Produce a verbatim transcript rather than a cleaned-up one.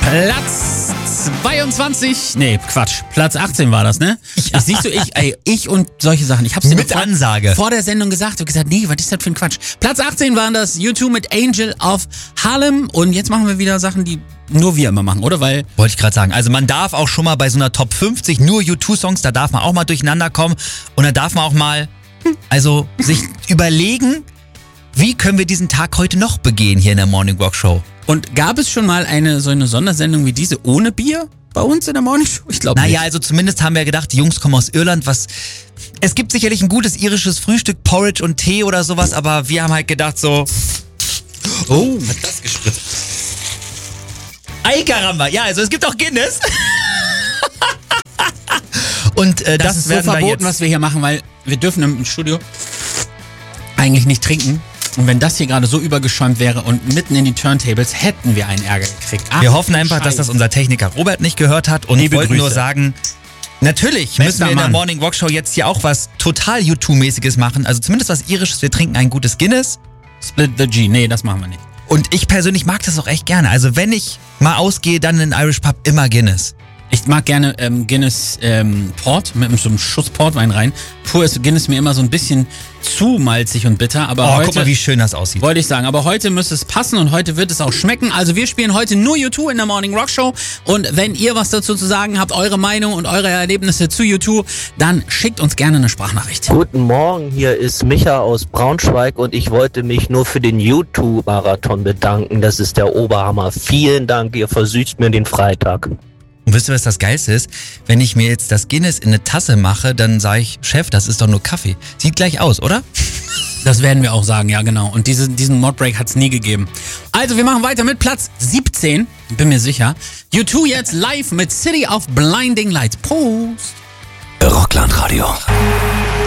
Platz zweiundzwanzig, nee, Quatsch, Platz achtzehn war das, ne? Ja. Siehst du, ich, ey, ich und solche Sachen. Ich hab's dir mit vor, Ansage vor der Sendung gesagt und gesagt, nee, was ist das für ein Quatsch? Platz achtzehn waren das U zwei mit Angel of Harlem und jetzt machen wir wieder Sachen, die nur wir immer machen, oder? Weil wollte ich gerade sagen, also man darf auch schon mal bei so einer Top fünfzig nur U zwei Songs, da darf man auch mal durcheinander kommen und da darf man auch mal, also sich überlegen, wie können wir diesen Tag heute noch begehen hier in der Morning Walk Show. Und gab es schon mal eine so eine Sondersendung wie diese ohne Bier bei uns in der Morning Show? Ich glaube nicht. Naja, also zumindest haben wir gedacht, die Jungs kommen aus Irland, was... Es gibt sicherlich ein gutes irisches Frühstück, Porridge und Tee oder sowas, aber wir haben halt gedacht so... Oh, hat das gespritzt? Ei Karamba, ja, also es gibt auch Guinness. Und äh, das, das ist werden so verboten, wir jetzt, was wir hier machen, weil wir dürfen im Studio eigentlich nicht trinken. Und wenn das hier gerade so übergeschäumt wäre und mitten in die Turntables, hätten wir einen Ärger gekriegt. Ach, wir hoffen einfach, Scheiße. dass das unser Techniker Robert nicht gehört hat und Liebe wollten Grüße. nur sagen, natürlich Bester müssen wir in der Mann. Morning Walk Show jetzt hier auch was total U zwei mäßiges machen, also zumindest was Irisches, wir trinken ein gutes Guinness. Split the G, nee, das machen wir nicht. Und ich persönlich mag das auch echt gerne, also wenn ich mal ausgehe, dann in den Irish Pub immer Guinness. Ich mag gerne ähm, Guinness ähm, Port, mit so einem Schuss Portwein rein. Pur ist Guinness mir immer so ein bisschen zu malzig und bitter, aber Oh, heute... guck mal, wie schön das aussieht. Wollte ich sagen, aber heute müsste es passen und heute wird es auch schmecken. Also wir spielen heute nur U zwei in der Morning Rock Show und wenn ihr was dazu zu sagen habt, eure Meinung und eure Erlebnisse zu U zwei, dann schickt uns gerne eine Sprachnachricht. Guten Morgen, hier ist Micha aus Braunschweig und ich wollte mich nur für den U zwei Marathon bedanken. Das ist der Oberhammer. Vielen Dank, ihr versüßt mir den Freitag. Und wisst ihr, was das Geilste ist? Wenn ich mir jetzt das Guinness in eine Tasse mache, dann sage ich, Chef, das ist doch nur Kaffee. Sieht gleich aus, oder? Das werden wir auch sagen, ja genau. Und diese, diesen Modbreak hat es nie gegeben. Also wir machen weiter mit Platz siebzehn, bin mir sicher. U zwei jetzt live mit City of Blinding Lights. Prost! Rockland Radio.